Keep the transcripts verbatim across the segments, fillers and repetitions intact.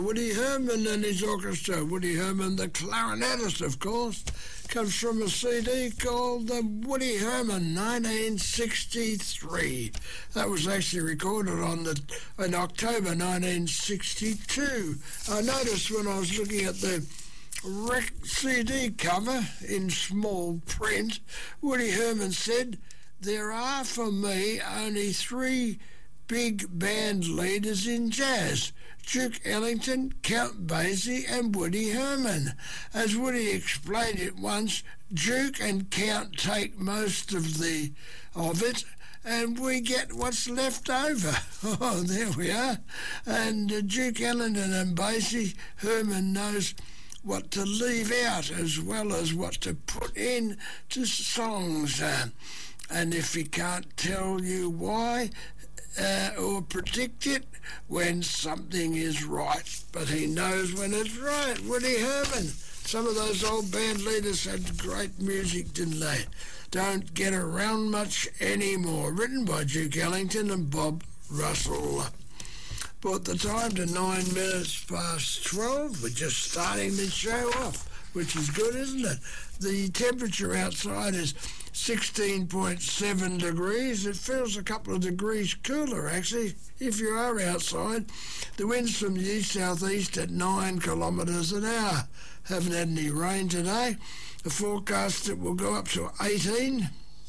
Woody Herman and his orchestra. Woody Herman, the clarinetist, of course, comes from a C D called the Woody Herman nineteen sixty-three. That was actually recorded on the in October nineteen sixty-two. I noticed when I was looking at the rec- C D cover in small print, Woody Herman said, "There are for me only three big band leaders in jazz: Duke Ellington, Count Basie and Woody Herman. As Woody explained it once, Duke and Count take most of the of it and we get what's left over." Oh, there we are. And uh, Duke Ellington and Basie, Herman knows what to leave out as well as what to put in to songs. Uh, and if he can't tell you why, Uh, or predict it when something is right, but he knows when it's right. Woody Herman. Some of those old band leaders had great music, didn't they? Don't get around much anymore. Written by Duke Ellington and Bob Russell. Brought the time to nine minutes past twelve. We're just starting the show off, which is good, isn't it? The temperature outside is sixteen point seven degrees. It feels a couple of degrees cooler, actually, if you are outside. The wind's from the east-southeast at nine kilometres an hour. Haven't had any rain today. The forecast, it will go up to eighteen.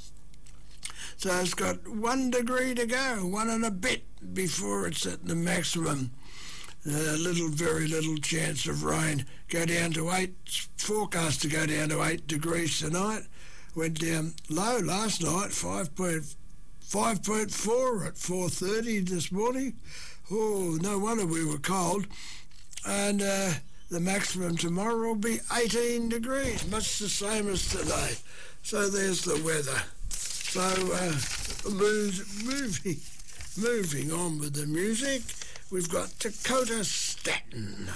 So it's got one degree to go, one and a bit before it's at the maximum. A uh, little, very little chance of rain. Go down to eight, forecast to go down to eight degrees tonight. Went down low last night, five point four at four thirty this morning. Oh, no wonder we were cold. And uh, the maximum tomorrow will be eighteen degrees, much the same as today. So there's the weather. So uh, move, moving, moving on with the music, we've got Dakota Staton.